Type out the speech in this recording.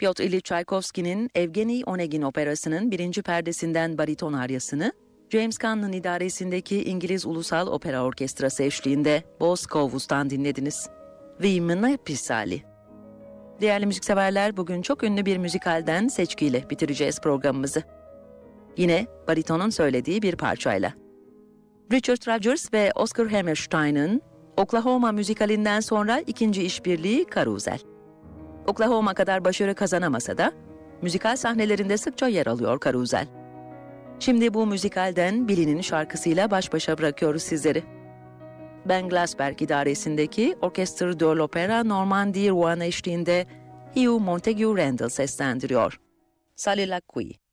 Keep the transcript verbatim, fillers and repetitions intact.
Pyotr İliç Çaykovski'nin Evgeni Onegin operasının birinci perdesinden bariton aryasını, James Cann'ın idaresindeki İngiliz Ulusal Opera Orkestrası eşliğinde Boskovus'tan dinlediniz. Vimna Pisali. Değerli müzikseverler, bugün çok ünlü bir müzikalden seçkiyle bitireceğiz programımızı. Yine baritonun söylediği bir parçayla. Richard Rodgers ve Oscar Hammerstein'ın Oklahoma müzikalinden sonra ikinci işbirliği Karuzel. Oklahoma kadar başarı kazanamasa da müzikal sahnelerinde sıkça yer alıyor Karuzel. Şimdi bu müzikalden Billy'nin şarkısıyla baş başa bırakıyoruz sizleri. Ben Glassberg idaresindeki Orchestre de l'Opéra Normandie Rouen eşliğinde Hugh Montague Randall seslendiriyor. Salilakui.